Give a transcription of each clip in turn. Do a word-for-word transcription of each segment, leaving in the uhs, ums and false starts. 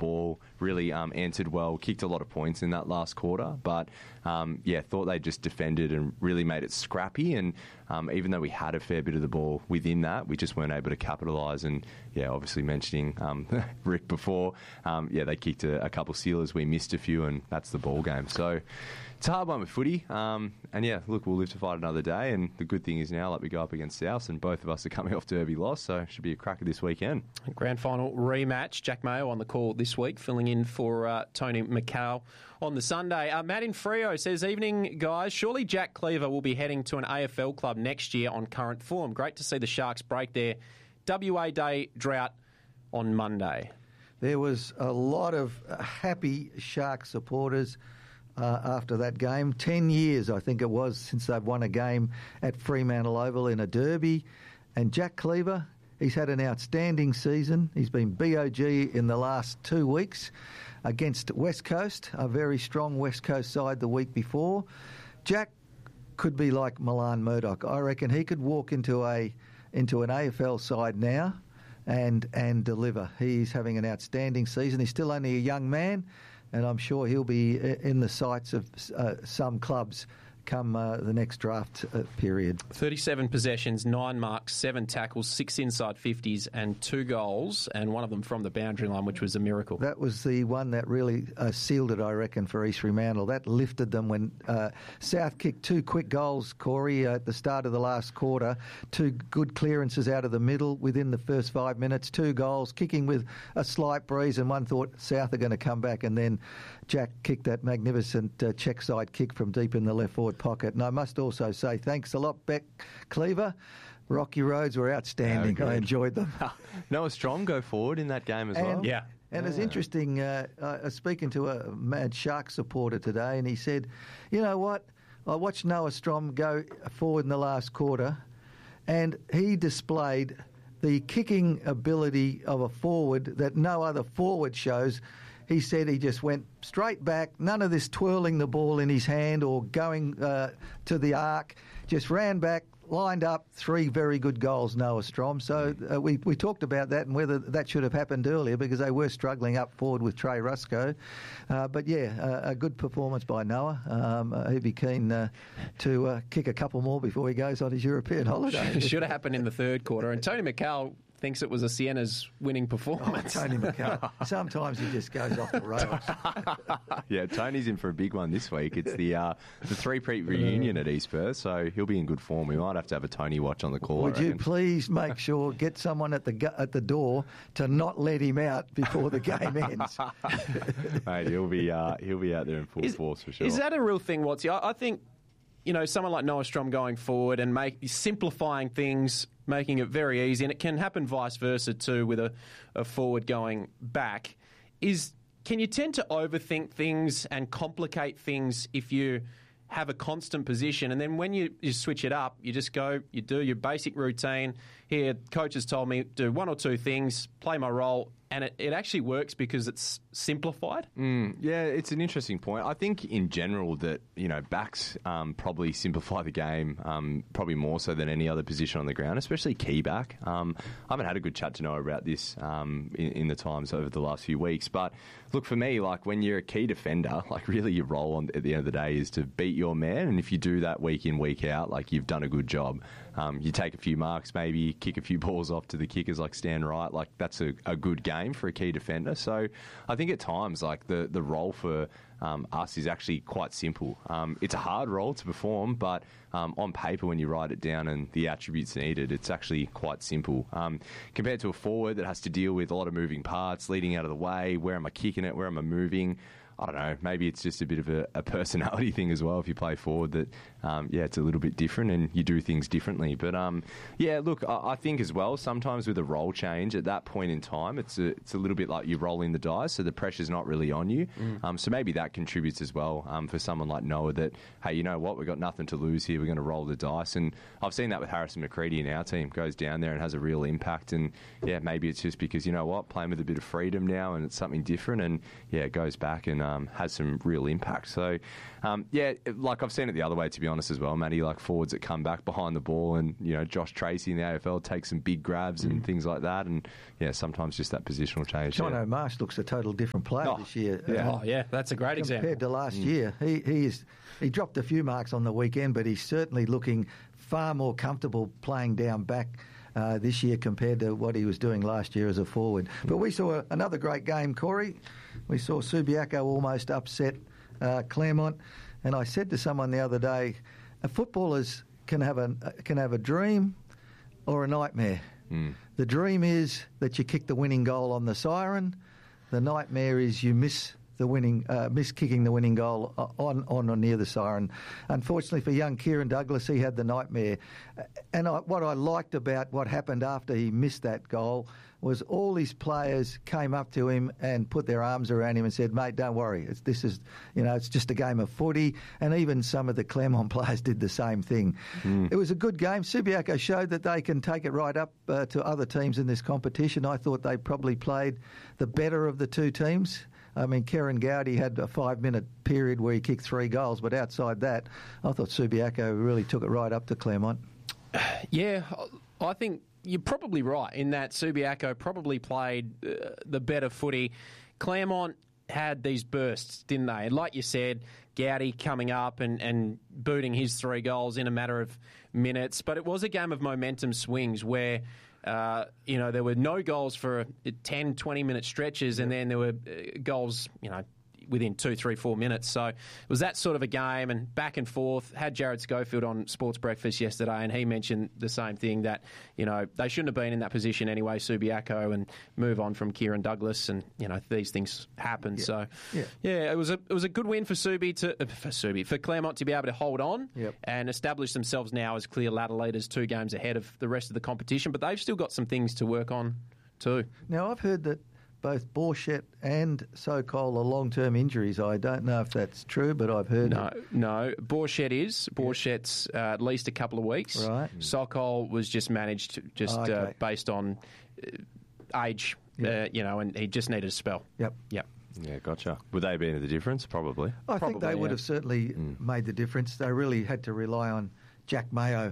ball, really um, answered well, kicked a lot of points in that last quarter. But, um, yeah, thought they just defended and really made it scrappy. And um, even though we had a fair bit of the ball within that, we just weren't able to capitalise. And, yeah, obviously mentioning um, Rick before, um, yeah, they kicked a, a couple sealers. We missed a few, and that's the ball game. So it's a hard one with footy. Um, and, yeah, look, we'll live to fight another day. And the good thing is now, like, we go up against South, and both of us are coming off Derby loss, so it should be a cracker this weekend. Grand final rematch. Jack Mayo on the call this week, filling in for uh, Tony McCall on the Sunday. Uh, Matt in Freo says, evening, guys. Surely Jack Cleaver will be heading to an A F L club next year on current form. Great to see the Sharks break their W A Day drought on Monday. There was a lot of happy Shark supporters uh, after that game. Ten years, I think it was, since they've won a game at Fremantle Oval in a derby. And Jack Cleaver, he's had an outstanding season. He's been B O G in the last two weeks against West Coast, a very strong West Coast side the week before. Jack could be like Milan Murdoch. I reckon he could walk into a into an A F L side now and and deliver. He's having an outstanding season. He's still only a young man, and I'm sure he'll be in the sights of uh, some clubs come uh, the next draft uh, period. thirty-seven possessions, nine marks, seven tackles, six inside fifties and two goals, and one of them from the boundary line, which was a miracle. That was the one that really uh, sealed it, I reckon, for East Fremantle. That lifted them when uh, South kicked two quick goals, Corey, uh, at the start of the last quarter. Two good clearances out of the middle within the first five minutes, two goals, kicking with a slight breeze, and one thought South are going to come back, and then Jack kicked that magnificent uh, check side kick from deep in the left forward pocket. And I must also say thanks a lot, Beck Cleaver. Rocky Roads were outstanding. Oh, I enjoyed them. Noah Strong go forward in that game as and, well. Yeah. And yeah. it's interesting, uh, I was speaking to a mad Shark supporter today, and he said, you know what, I watched Noah Strong go forward in the last quarter, and he displayed the kicking ability of a forward that no other forward shows. He said he just went straight back, none of this twirling the ball in his hand or going uh, to the arc, just ran back, lined up, three very good goals, Noah Strom. So uh, we, we talked about that and whether that should have happened earlier because they were struggling up forward with Trey Rusco. Uh, but yeah, uh, a good performance by Noah. Um, uh, he'd be keen uh, to uh, kick a couple more before he goes on his European holiday. Should have happened in the third quarter. And Tony McCall thinks it was a Sienna's winning performance. Oh, Tony McCall. Sometimes he just goes off the rails. Yeah, Tony's in for a big one this week. It's the uh, the three-peat reunion at East Perth, so he'll be in good form. We might have to have a Tony watch on the call. Would you please make sure, get someone at the gu- at the door to not let him out before the game ends? Mate, he'll be uh, he'll be out there in full Is, force for sure. is that a real thing, Watsy? I, I think, you know, someone like Noah Strom going forward and make, simplifying things, making it very easy, and it can happen vice versa too with a, a forward going back, is can you tend to overthink things and complicate things if you have a constant position, and then when you, you switch it up, you just go, you do your basic routine. Here, coach has told me, do one or two things, play my role, and it, it actually works because it's simplified? Mm, yeah, it's an interesting point. I think in general that, you know, backs um, probably simplify the game um, probably more so than any other position on the ground, especially key back. Um, I haven't had a good chat to Noah about this um, in, in the times over the last few weeks. But look, for me, like when you're a key defender, like really your role on, at the end of the day is to beat your man. And if you do that week in, week out, like you've done a good job. Um, you take a few marks, maybe kick a few balls off to the kickers like Stan Wright. Like that's a, a good game for a key defender. So I think at times like the, the role for um, us is actually quite simple. Um, it's a hard role to perform, but um, on paper when you write it down and the attributes needed, it's actually quite simple. Um, compared to a forward that has to deal with a lot of moving parts, leading out of the way, where am I kicking it, where am I moving? I don't know, maybe it's just a bit of a, a personality thing as well if you play forward that, um, yeah, it's a little bit different and you do things differently. But, um, yeah, look, I, I think as well, sometimes with a role change at that point in time, it's a, it's a little bit like you're rolling the dice, so the pressure's not really on you. Mm. Um, so maybe that contributes as well um, for someone like Noah that, hey, you know what, we've got nothing to lose here, we're going to roll the dice. And I've seen that with Harrison McCready in our team, goes down there and has a real impact. And, yeah, maybe it's just because, you know what, playing with a bit of freedom now and it's something different and, yeah, it goes back and um, has some real impact. So, um, yeah, like I've seen it the other way, to be honest, as well, Matty, like forwards that come back behind the ball and, you know, Josh Tracy in the A F L takes some big grabs and mm. things like that. And, yeah, sometimes just that positional change. John yeah. O'Marsh looks a total different player oh, this year. Yeah. Oh, yeah, that's a great compared example. Compared to last mm. year. He, he, is, he dropped a few marks on the weekend, but he's certainly looking far more comfortable playing down back uh, this year compared to what he was doing last year as a forward. But we saw a, another great game, Corey. We saw Subiaco almost upset uh, Claremont, and I said to someone the other day, footballers can have a can have a dream or a nightmare. Mm. The dream is that you kick the winning goal on the siren. The nightmare is you miss the winning, uh, miss kicking the winning goal on, on or near the siren. Unfortunately for young Kieran Douglas, he had the nightmare. And I, what I liked about what happened after he missed that goal was all his players came up to him and put their arms around him and said, mate, don't worry. It's, this is, you know, it's just a game of footy. And even some of the Claremont players did the same thing. Mm. It was a good game. Subiaco showed that they can take it right up uh, to other teams in this competition. I thought they probably played the better of the two teams. I mean, Kieran Gowdy had a five-minute period where he kicked three goals, but outside that, I thought Subiaco really took it right up to Claremont. Yeah, I think you're probably right in that Subiaco probably played uh, the better footy. Claremont had these bursts, didn't they? And like you said, Gowdy coming up and, and booting his three goals in a matter of minutes. But it was a game of momentum swings where... Uh, you know, there were no goals for ten, twenty-minute stretches, and then there were uh, goals, you know, within two, three, four minutes. So it was that sort of a game, and back and forth. Had Jared Schofield on Sports Breakfast yesterday, and he mentioned the same thing, that, you know, they shouldn't have been in that position anyway, Subiaco, and move on from Kieran Douglas, and, you know, these things happen. Yeah. So, yeah. yeah, it was a it was a good win for Subi to uh, for Subi for Claremont to be able to hold on yep. and establish themselves now as clear ladder leaders, two games ahead of the rest of the competition. But they've still got some things to work on too. Now, I've heard that both Borchett and Sokol are long-term injuries. I don't know if that's true, but I've heard no, it. No, Borchett is. Borchett's uh, at least a couple of weeks. Right. Sokol was just managed just oh, okay. uh, based on uh, age, yep. uh, you know, and he just needed a spell. Yep. Yep. Yeah, gotcha. Would they be the difference? Probably. I Probably, think they would yeah. have certainly mm. made the difference. They really had to rely on Jack Mayo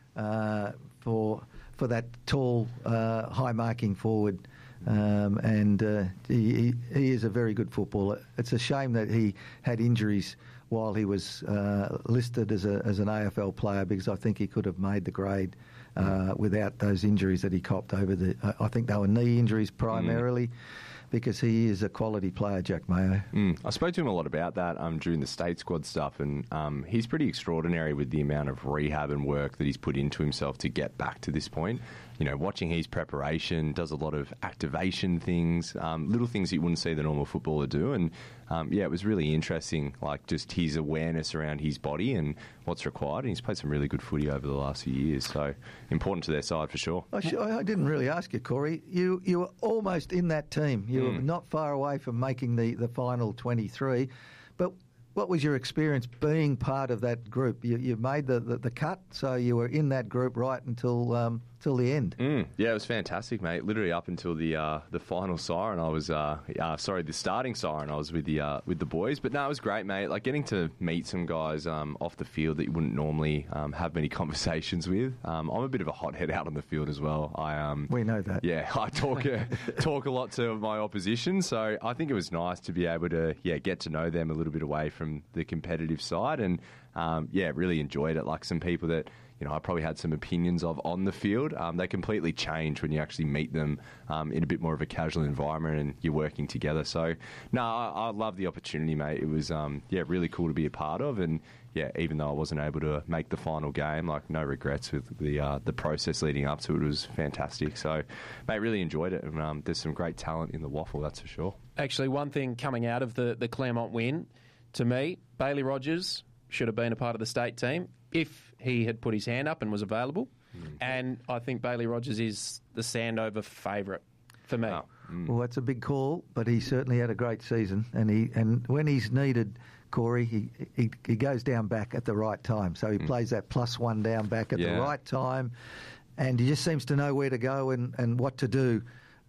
uh, for for that tall, uh, high-marking forward. Um, and uh, he, he is a very good footballer. It's a shame that he had injuries while he was uh, listed as a as an A F L player, because I think he could have made the grade uh, without those injuries that he copped over the. I think they were knee injuries primarily. Mm. Because he is a quality player, Jack Mayo. Mm. I spoke to him a lot about that um, during the state squad stuff, and um, he's pretty extraordinary with the amount of rehab and work that he's put into himself to get back to this point. You know, watching his preparation, does a lot of activation things, um, little things that you wouldn't see the normal footballer do. And, um, yeah, it was really interesting, like just his awareness around his body and what's required. And he's played some really good footy over the last few years. So important to their side for sure. I, sh- I didn't really ask you, Corey. You you were almost in that team. You mm. were not far away from making the, the final twenty-three. But what was your experience being part of that group? You, you made the, the, the cut, so you were in that group right until um, till the end. Mm, yeah, it was fantastic, mate. Literally up until the uh, the final siren, I was uh, uh, sorry, the starting siren, I was with the uh, with the boys. But no, it was great, mate. Like getting to meet some guys um, off the field that you wouldn't normally um, have many conversations with. Um, I'm a bit of a hothead out on the field as well. I um, we know that. Yeah, I talk uh, talk a lot to my opposition, so I think it was nice to be able to yeah get to know them a little bit away from from the competitive side, and um, yeah, really enjoyed it. Like some people that you know I probably had some opinions of on the field, um, they completely change when you actually meet them um, in a bit more of a casual environment and you're working together. So no, I, I love the opportunity, mate. It was um, yeah really cool to be a part of, and yeah, even though I wasn't able to make the final game, like no regrets with the uh, the process leading up to it. It was fantastic. So, mate, really enjoyed it. And um, there's some great talent in the waffle, that's for sure. Actually, one thing coming out of the, the Claremont win, to me, Bailey Rogers should have been a part of the state team if he had put his hand up and was available. Mm. And I think Bailey Rogers is the Sandover favourite for me. Oh. Mm. Well, that's a big call, but he certainly had a great season. And he and when he's needed, Corey, he, he he goes down back at the right time. So he mm. plays that plus one down back at yeah. the right time, and he just seems to know where to go and, and what to do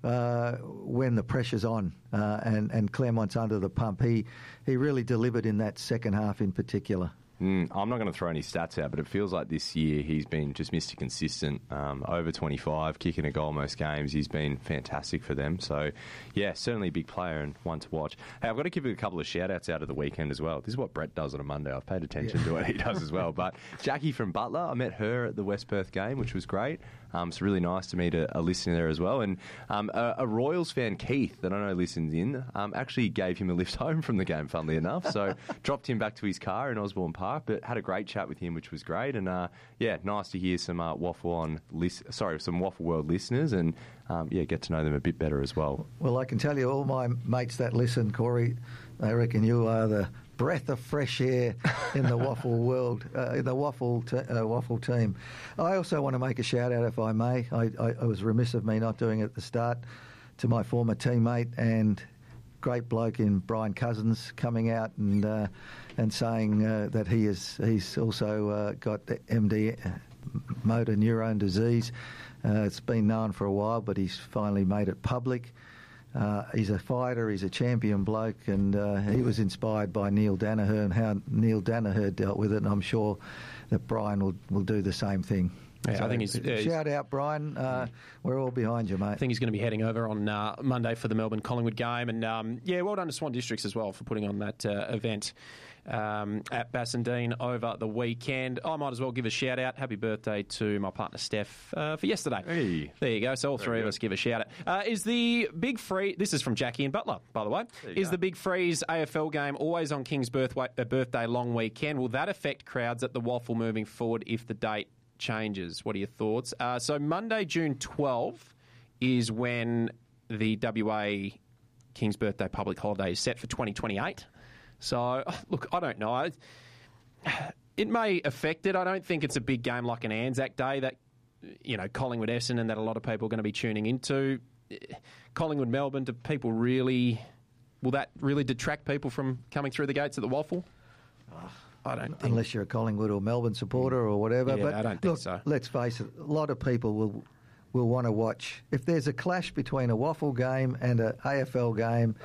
uh, when the pressure's on uh, and, and Claremont's under the pump. He, he really delivered in that second half in particular. Mm, I'm not going to throw any stats out, but it feels like this year he's been just Mister Consistent. Um, over twenty-five, kicking a goal most games. He's been fantastic for them. So, yeah, certainly a big player and one to watch. Hey, I've got to give you a couple of shout-outs out of the weekend as well. This is what Brett does on a Monday. I've paid attention yeah. to what he does as well. But Jackie from Butler, I met her at the West Perth game, which was great. Um, it's really nice to meet a, a listener there as well. And um, a, a Royals fan, Keith, that I know listens in, um, actually gave him a lift home from the game, funnily enough. So dropped him back to his car in Osborne Park, but had a great chat with him, which was great. And uh, yeah, nice to hear some uh, Waffle on, lis- sorry, some Waffle World listeners, and um, yeah, get to know them a bit better as well. Well, I can tell you, all my mates that listen, Corey, they reckon you are the breath of fresh air in the waffle world, uh, in the waffle te- uh, waffle team. I also want to make a shout out, if I may. I, I, I was remiss of me not doing it at the start, to my former teammate and great bloke in Brian Cousins, coming out and uh, and saying uh, that he is he's also uh, got M D, motor neurone disease. Uh, it's been known for a while, but he's finally made it public. Uh, he's a fighter, he's a champion bloke, and uh, he was inspired by Neil Danaher and how Neil Danaher dealt with it, and I'm sure that Brian will, will do the same thing. Yeah, so I think he's, yeah, shout out, Brian. Uh, we're all behind you, mate. I think he's going to be heading over on uh, Monday for the Melbourne Collingwood game, and um, yeah, well done to Swan Districts as well for putting on that uh, event um, at Bassendean over the weekend. I might as well give a shout out. Happy birthday to my partner Steph uh, for yesterday. Hey. There you go. So all three of us give a shout out. Uh, is the Big Free? This is from Jackie and Butler, by the way. Is go. the Big Freeze A F L game always on King's birthday, uh, birthday long weekend? Will that affect crowds at the Waffle moving forward if the date changes? What are your thoughts? Uh, so Monday, June twelfth is when the W A King's Birthday public holiday is set for twenty twenty-eight. So, look, I don't know. It may affect it. I don't think it's a big game like an Anzac Day that, you know, Collingwood Essendon that a lot of people are going to be tuning into. Collingwood Melbourne, do people really, will that really detract people from coming through the gates at the Waffle? I don't think. Unless you're a Collingwood or Melbourne supporter or whatever. Yeah, but I don't think look, so. Let's face it, a lot of people will will want to watch. If there's a clash between a Waffle game and an A F L game,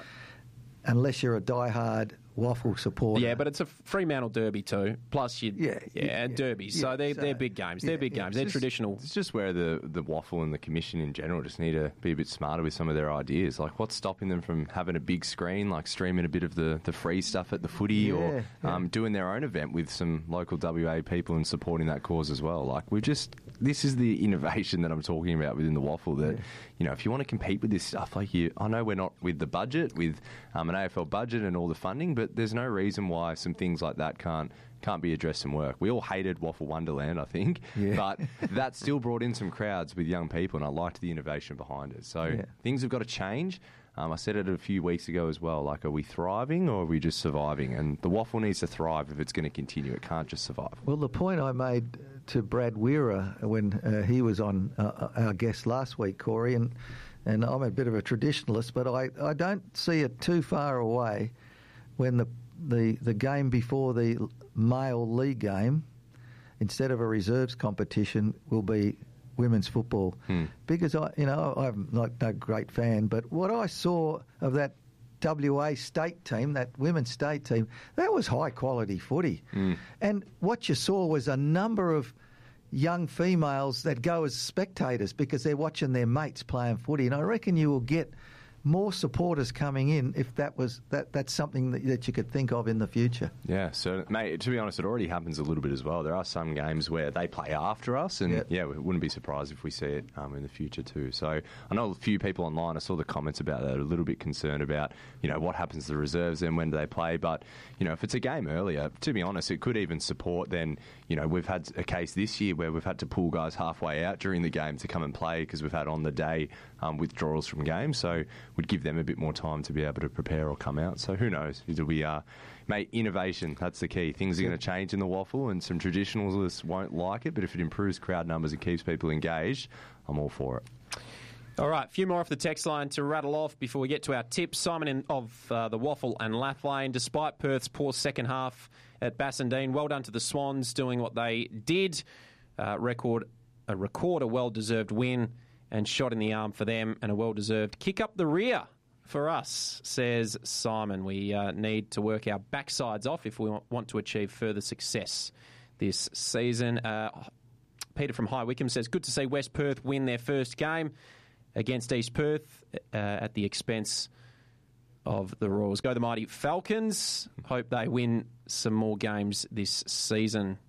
unless you're a diehard Waffle supporter. Yeah, but it's a Fremantle derby too. Plus, you yeah, yeah, yeah, and derbies. yeah, so they're so, they're big games. They're yeah, big yeah. games. They're It's just- traditional. It's just where the, the Waffle and the Commission in general just need to be a bit smarter with some of their ideas. Like, what's stopping them from having a big screen, like streaming a bit of the, the free stuff at the footy, Yeah, or yeah. um, doing their own event with some local W A people and supporting that cause as well. Like, we just, this is the innovation that I'm talking about within the Waffle. That Yeah. you know, if you want to compete with this stuff, like you, I know we're not with the budget, with um, an A F L budget and all the funding, but there's no reason why some things like that can't can't be addressed and work. We all hated Waffle Wonderland, I think, Yeah. but that still brought in some crowds with young people, and I liked the innovation behind it. So Yeah. things have got to change. Um, I said it a few weeks ago as well. Like, are we thriving or are we just surviving? And the Waffle needs to thrive if it's going to continue. It can't just survive. Well, the point I made to Brad Weir when uh, he was on uh, our guest last week, Corey, and and I'm a bit of a traditionalist, but I, I don't see it too far away when the the the game before the male league game, instead of a reserves competition, will be women's football. Hmm. Because I, you know, I'm not no great fan, but what I saw of that W A state team, that women's state team, that was high quality footy. Hmm. And what you saw was a number of young females that go as spectators because they're watching their mates playing footy. And I reckon you will get more supporters coming in if that was that that's something that, that you could think of in the future. Yeah, so, mate, to be honest, it already happens a little bit as well. There are some games where they play after us, and, Yep. yeah, we wouldn't be surprised if we see it um, in the future too. So I know a few people online, I saw the comments about that, a little bit concerned about, you know, what happens to the reserves and when do they play. But, you know, if it's a game earlier, to be honest, it could even support then, you know, we've had a case this year where we've had to pull guys halfway out during the game to come and play because we've had on the day um, withdrawals from games. So we'd give them a bit more time to be able to prepare or come out. So who knows? It'll be, uh, mate, innovation. That's the key. Things are going to change in the Waffle, and some traditionalists won't like it. But if it improves crowd numbers and keeps people engaged, I'm all for it. All right, a few more off the text line to rattle off before we get to our tips. Simon in, of uh, the Waffle and Lathlane, despite Perth's poor second half at Bassendean, well done to the Swans doing what they did. Uh, record a record a well-deserved win and shot in the arm for them, and a well-deserved kick up the rear for us, says Simon. We uh, need to work our backsides off if we want to achieve further success this season. Uh, Peter from High Wycombe says, good to see West Perth win their first game against East Perth uh, at the expense of the Royals. Go the mighty Falcons. Hope they win some more games this season.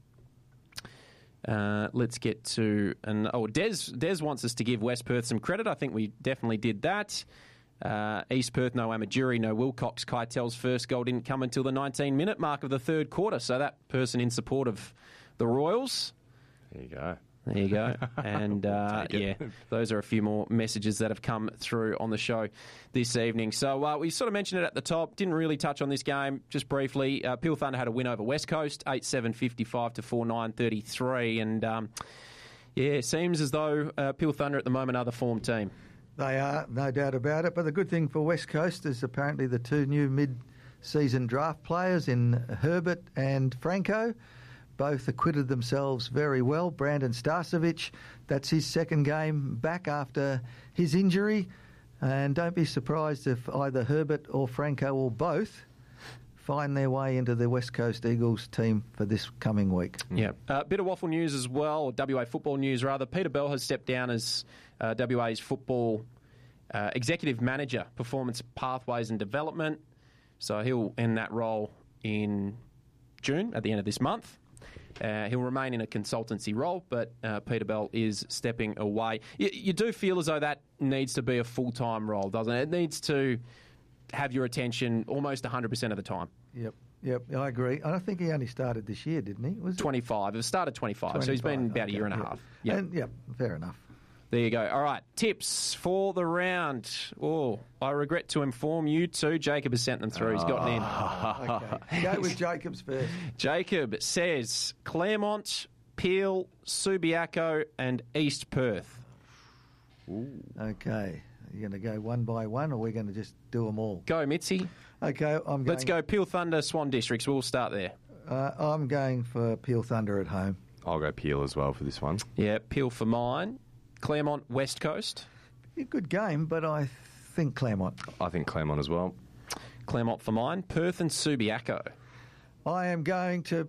Uh, let's get to... and oh, Des, Des wants us to give West Perth some credit. I think we definitely did that. Uh, East Perth, no Amajuri, no Wilcox. Keitel's first goal didn't come until the nineteen-minute mark of the third quarter, so that person in support of the Royals. There you go. There you go. And, uh, yeah, those are a few more messages that have come through on the show this evening. So uh, we sort of mentioned it at the top. Didn't really touch on this game. Just briefly, uh, Peel Thunder had a win over West Coast, eight seven fifty-five to four nine thirty-three. And, um, yeah, it seems as though uh, Peel Thunder at the moment are the form team. They are, no doubt about it. But the good thing for West Coast is apparently the two new mid-season draft players in Herbert and Franco both acquitted themselves very well. Brandon Starcevic, that's his second game back after his injury. And don't be surprised if either Herbert or Franco or both find their way into the West Coast Eagles team for this coming week. Yeah. A uh, bit of waffle news as well, or W A football news rather. Peter Bell has stepped down as uh, W A's football uh, executive manager, performance pathways and development. So he'll end that role in June, at the end of this month. Uh, he'll remain in a consultancy role, but uh, Peter Bell is stepping away. You, you do feel as though that needs to be a full-time role, doesn't it? It needs to have your attention almost one hundred percent of the time. Yep, yep, I agree. I think he only started this year, didn't he? Was it? twenty-five. It started twenty-five, twenty-five, so he's been about okay, a year and yep. a half. Yep. And, yep, fair enough. There you go. All right, tips for the round. Oh, I regret to inform you two, Jacob has sent them through. He's gotten in. Oh, okay. Go with Jacob's first. Jacob says Claremont, Peel, Subiaco and East Perth. Ooh. Okay. Are you going to go one by one or are we going to just do them all? Go, Mitzi. Okay, I'm going... Let's go Peel Thunder, Swan Districts. We'll start there. Uh, I'm going for Peel Thunder at home. I'll go Peel as well for this one. Yeah, Peel for mine. Claremont, West Coast. A good game, but I think Claremont. I think Claremont as well. Claremont for mine. Perth and Subiaco. I am going to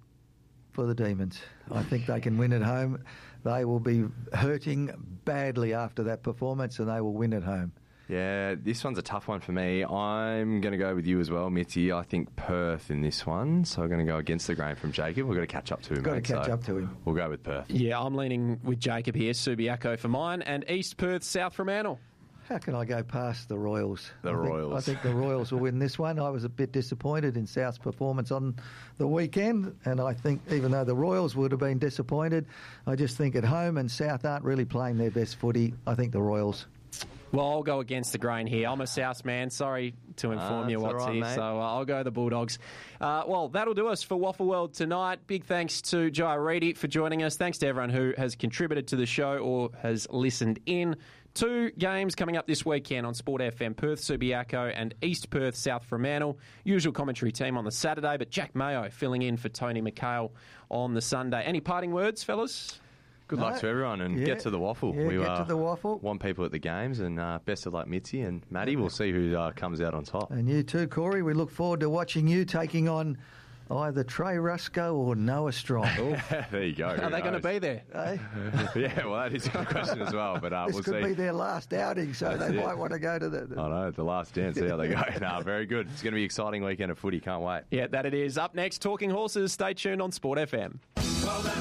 for the Demons. I think they can win at home. They will be hurting badly after that performance, and they will win at home. Yeah, this one's a tough one for me. I'm going to go with you as well, Mitzi. I think Perth in this one, so I'm going to go against the grain from Jacob. We've got to catch up to him. Got mate, to catch so up to him. We'll go with Perth. Yeah, I'm leaning with Jacob here. Subiaco for mine, and East Perth, South Fremantle. How can I go past the Royals? The I think, Royals. I think the Royals will win this one. I was a bit disappointed in South's performance on the weekend, and I think even though the Royals would have been disappointed, I just think at home and South aren't really playing their best footy. I think the Royals. Well, I'll go against the grain here. I'm a South man. Sorry to inform uh, you what's right, here. mate. So uh, I'll go the Bulldogs. Uh, well, that'll do us for Waffle World tonight. Big thanks to Jai Reedy for joining us. Thanks to everyone who has contributed to the show or has listened in. Two games coming up this weekend on Sport F M. Perth, Subiaco and East Perth, South Fremantle. Usual commentary team on the Saturday, but Jack Mayo filling in for Tony McHale on the Sunday. Any parting words, fellas? Good No. luck to everyone and Yeah. get to the waffle. Yeah, we get uh, to the waffle. want people at the games and uh, best of luck, Mitzi and Maddie. We'll see who uh, comes out on top. And you too, Corey. We look forward to watching you taking on either Trey Rusco or Noah Strong. There you go. Are they going to be there? Eh? Yeah, well, that is a good question as well. But uh, This we'll could see. be their last outing, so That's they it. might want to go to the... I know, the last dance. See how they go. No, very good. It's going to be an exciting weekend of footy. Can't wait. Yeah, that it is. Up next, Talking Horses. Stay tuned on Sport F M. Well,